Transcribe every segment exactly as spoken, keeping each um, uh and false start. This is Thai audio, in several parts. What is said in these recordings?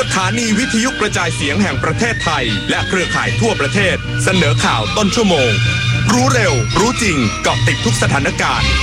ถานีวิทยุกระจายเสียงแห่งประเทศไทยและเครือข่ายทั่วประเทศเสนอข่าวต้นชั่วโมงรู้เร็วรู้จริงเกาะติดทุกสถานการณ์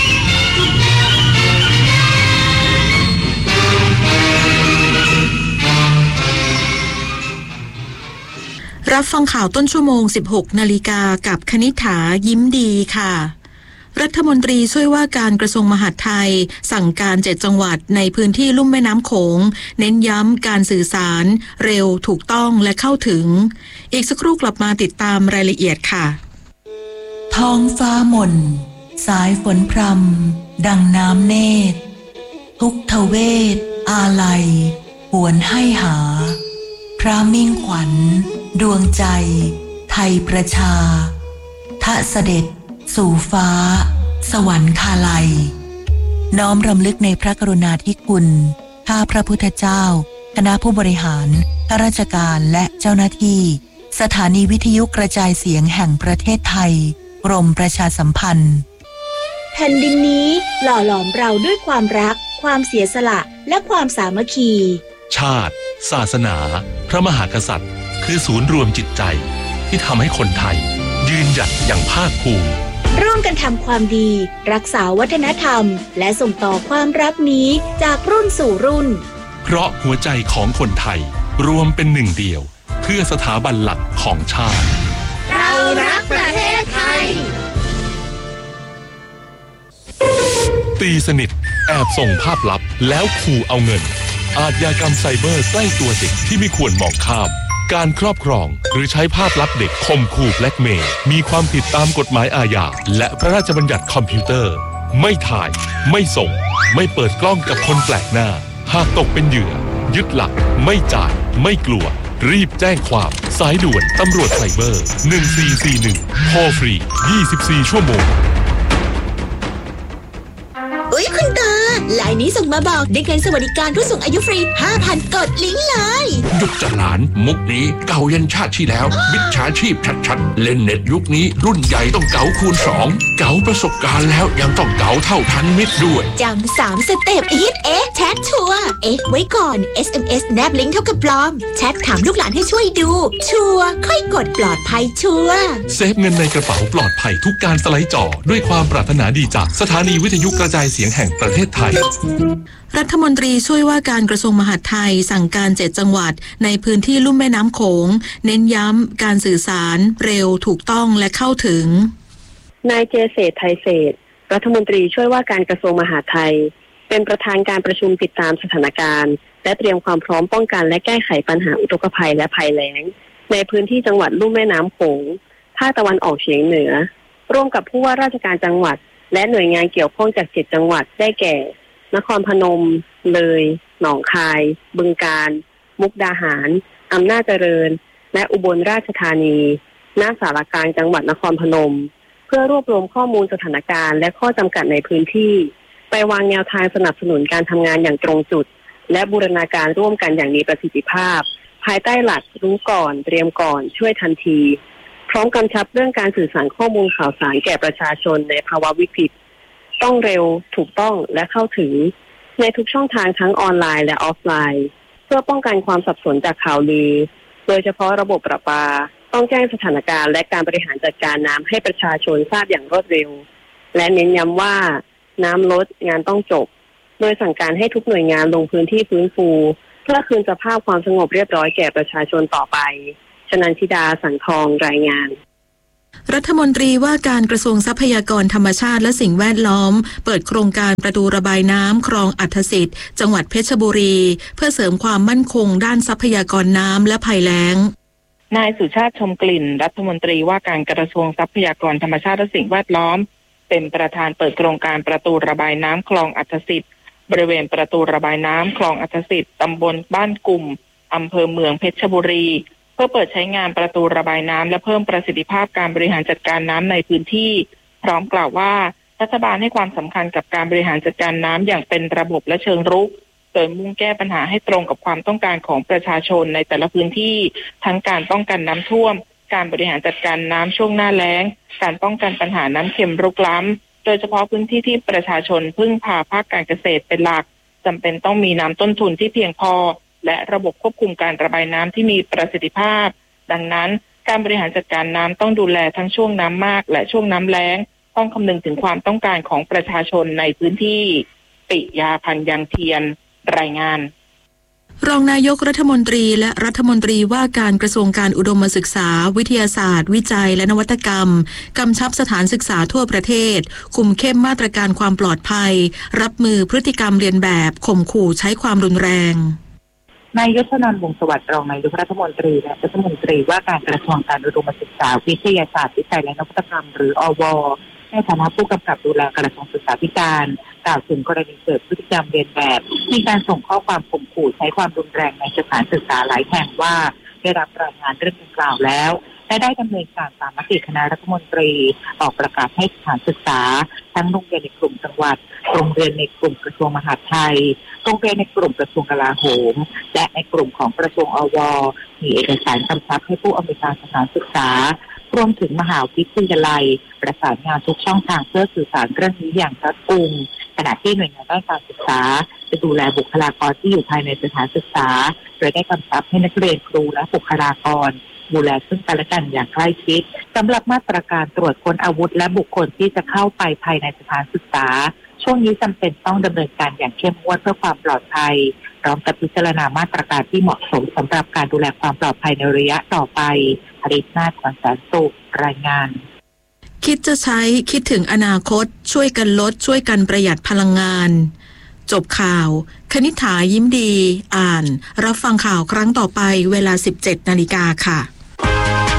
รับฟังข่าวต้นชั่วโมง สิบหกนาฬิกากับคณิษฐายิ้มดีค่ะรัฐมนตรีช่วยว่าการกระทรวงมหาดไทยสั่งการเจ็ดจังหวัดในพื้นที่ลุ่มแม่น้ำโขงเน้นย้ำการสื่อสารเร็วถูกต้องและเข้าถึงอีกสักครู่กลับมาติดตามรายละเอียดค่ะท้องฟ้าหม่นสายฝนพรำดังน้ำเนตรทุกทเวทอาลัยหวนให้หาพระมิ่งขวัญดวงใจไทยประชาทะเสด็จสู่ฟ้าสวรรคาลัยน้อมรำลึกในพระกรุณาธิคุณข้าพระพุทธเจ้าคณะผู้บริหารข้าราชการและเจ้าหน้าที่สถานีวิทยุกระจายเสียงแห่งประเทศไทยกรมประชาสัมพันธ์แผ่นดินนี้หล่อหลอมเราด้วยความรักความเสียสละและความสามัคคีชาติศาสนาพระมหากษัตริย์คือศูนย์รวมจิตใจที่ทำให้คนไทยยืนหยัดอย่างภาคภูมิร่วมกันทำความดีรักษาวัฒนธรรมและส่งต่อความรักนี้จากรุ่นสู่รุ่นเพราะหัวใจของคนไทยรวมเป็นหนึ่งเดียวเพื่อสถาบันหลักของชาติเรารักประเทศไทยตีสนิทแอบส่งภาพลับแล้วขู่เอาเงินอาชญากรรมไซเบอร์ใกล้ตัวเด็กที่ไม่ควรมองข้ามการครอบครองหรือใช้ภาพลับเด็กข่มขู่แบล็กเมย์มีความผิดตามกฎหมายอาญาและพระราชบัญญัติคอมพิวเตอร์ไม่ถ่ายไม่ส่งไม่เปิดกล้องกับคนแปลกหน้าหากตกเป็นเหยื่อยึดหลักไม่จ่ายไม่กลัวรีบแจ้งความสายด่วนตำรวจไซเบอร์หนึ่งสี่สี่หนึ่งโทรฟรียี่สิบสี่ชั่วโมงอุ๊ยคุณตาไลน์นี้ส่งมาบอกได้เงินสวัสดิการผู้สูงอายุฟรี ห้าพัน กดลิงก์เลยหยุดจะหลานมุกนี้เก่ายันชาติที่แล้วมิจฉาชีพชัดๆเล่นเน็ตยุคนี้รุ่นใหญ่ต้องเก๋าคูณสองเก๋าประสบการณ์แล้วยังต้องเก๋าเท่าทันมิตรด้วยจำสามสเต็ปอีทเอ๊ะแชทชัวร์เอ๊ะไว้ก่อน เอส เอ็ม เอส แนบลิงก์เท่ากับปลอมแชทถามลูกหลานให้ช่วยดูชัวร์ค่อยกดปลอดภัยชัวร์เซฟเงินในกระเป๋าปลอดภัยทุกการสไลด์จอด้วยความปรารถนาดีจากสถานีวิทยุกระจายเสียงแห่งประเทศไทยรัฐมนตรีช่วยว่าการกระทรวงมหาดไทยสั่งการเจ็ดจังหวัดในพื้นที่ลุ่มแม่น้ำโขงเน้นย้ำการสื่อสารเร็วถูกต้องและเข้าถึงนายเจเศรษฐ์ไทยเศรษฐ์รัฐมนตรีช่วยว่าการกระทรวงมหาดไทยเป็นประธานการประชุมติดตามสถานการณ์และเตรียมความพร้อมป้องกันและแก้ไขปัญหาอุทกภัยและภัยแล้งในพื้นที่จังหวัดลุ่มแม่น้ำโขงภาคตะวันออกเฉียงเหนือร่วมกับผู้ว่าราชการจังหวัดและหน่วยงานเกี่ยวข้องจากเจ็ดจังหวัดได้แก่นครพนมเลยหนองคายบึงกาฬมุกดาหารอำนาจเจริญและอุบลราชธานีณศาลากลางจังหวัดนครพนมเพื่อรวบรวมข้อมูลสถานการณ์และข้อจำกัดในพื้นที่ไปวางแนวทางสนับสนุนการทำงานอย่างตรงจุดและบูรณาการร่วมกันอย่างมีประสิทธิภาพภายใต้หลักรู้ก่อนเตรียมก่อนช่วยทันทีพร้อมกำชับเรื่องการสื่อสารข้อมูลข่าวสารแก่ประชาชนในภาวะวิกฤตต้องเร็วถูกต้องและเข้าถึงในทุกช่องทางทั้งออนไลน์และออฟไลน์เพื่อป้องกันความสับสนจากข่าวลือโดยเฉพาะระบบประปาต้องแจ้งสถานการณ์และการบริหารจัดการน้ำให้ประชาชนทราบอย่างรวดเร็วและเน้นย้ำว่าน้ำลดงานต้องจบโดยสั่งการให้ทุกหน่วยงานลงพื้นที่ฟื้นฟูเพื่อคืนสภาพความสงบเรียบร้อยแก่ประชาชนต่อไปชนันทิดาสังทองรายงานรัฐมนตรีว่าการกระทรวงทรัพยากรธรรมชาติและสิ่งแวดล้อมเปิดโครงการประตูระบายน้ำคลองอัฐสิทธิ์จังหวัดเพชรบุรีเพื่อเสริมความมั่นคงด้านทรัพยากรน้ำและภัยแล้งนายสุชาติชมกลิ่นรัฐมนตรีว่าการกระทรวงทรัพยากรธรรมชาติและสิ่งแวดล้อมเป็นประธานเปิดโครงการประตูระบายน้ำคลองอัฐสิทธิ์บริเวณประตูระบายน้ำคลองอัฐสิทธิ์ตำบลบ้านกลุ่มอำเภอเมืองเพชรบุรีเพื่อเปิดใช้งานประตูระบายน้ำและเพิ่มประสิทธิภาพการบริหารจัดการน้ำในพื้นที่พร้อมกล่าวว่ารัฐบาลให้ความสำคัญกับการบริหารจัดการน้ำอย่างเป็นระบบและเชิงรุกโดยมุ่งแก้ปัญหาให้ตรงกับความต้องการของประชาชนในแต่ละพื้นที่ทั้งการป้องกันน้ำท่วมการบริหารจัดการน้ำช่วงหน้าแล้งการป้องกันปัญหาน้ำเค็มรุกล้ำโดยเฉพาะพื้นที่ที่ประชาชนพึ่งพาภาคการเกษตรเป็นหลักจำเป็นต้องมีน้ำต้นทุนที่เพียงพอและระบบควบคุมการระบายน้ำที่มีประสิทธิภาพดังนั้นการบริหารจัดการน้ำต้องดูแลทั้งช่วงน้ำมากและช่วงน้ำแล้งต้องคำนึงถึงความต้องการของประชาชนในพื้นที่ปิยาพันธ์ยังเทียนรายงานรองนายกรัฐมนตรีและรัฐมนตรีว่าการกระทรวงการอุดมศึกษาวิทยาศาสตร์วิจัยและนวัตกรรมกำชับสถานศึกษาทั่วประเทศคุมเข้มมาตรการความปลอดภัยรับมือพฤติกรรมเลียนแบบข่มขู่ใช้ความรุนแรงนายยศนันท์ วงศ์สวัสดิ์รองนายกรัฐมนตรีและรัฐมนตรีว่าการกระทรวงการอุดมศึกษาวิทยาศาสตร์วิจัยและนวัตกรรมหรืออว.ในฐานะผู้กำกับดูแลกระทรวงศึกษาธิการกล่าวถึงกรณีเกิดพฤติกรรมเลียนแบบมีการส่งข้อความข่มขู่ใช้ความรุนแรงในสถานศึกษาหลายแห่งว่าได้รับรายงานเรื่องดังกล่าวแล้วและได้ดำเนินการตามมติคณะรัฐมนตรีออกประกาศให้สถานศึกษาทั้งโรงเรียนในกลุ่มจังหวัดโรงเรียนในกลุ่มกระทรวงมหาดไทยโรงเรียนในกลุ่มกระทรวงกลาโหมและในกลุ่มของกระทรวงอว.มีเอกสารกำชับให้ผู้อำนวยการสถานศึกษารวมถึงมหาวิทยาลัยประสานงานทุกช่องทางเพื่อสื่อสารเรื่องนี้อย่างรัดกุมขณะที่หน่วยงานด้านการศึกษาจะดูแลบุคลากรที่อยู่ภายในสถานศึกษาโดยได้กำชับให้นักเรียนครูและบุคลากรดูแลซึ่งกันและกันอย่างใกล้ชิดสำหรับมาตรการตรวจค้นอาวุธและบุคคลที่จะเข้าไปภายในสถานศึกษาช่วงนี้จำเป็นต้องดำเนินการอย่างเข้มงวดเพื่อความปลอดภัยพร้อมกับพิจารณามาตรการที่เหมาะสมสำหรับการดูแลความปลอดภัยในระยะต่อไปอริศนาถ ขวัญแสนสุขรายงานคิดจะใช้คิดถึงอนาคตช่วยกันลดช่วยกันประหยัดพลังงานจบข่าวคณิษฐายิ้มดีอ่านรับฟังข่าวครั้งต่อไปเวลา สิบเจ็ดนาฬิกาค่ะ